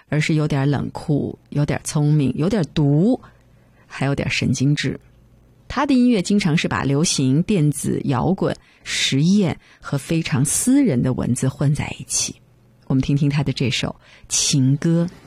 而是有点冷酷，有点聪明，有点毒，还有点神经质。他的音乐经常是把流行、电子、摇滚、实验和非常私人的文字混在一起。我们听听他的这首情歌。